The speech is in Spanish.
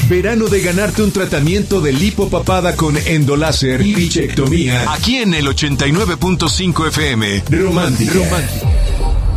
Verano de ganarte un tratamiento de lipopapada con endoláser y bichectomía. Aquí en el 89.5 FM. Romántica.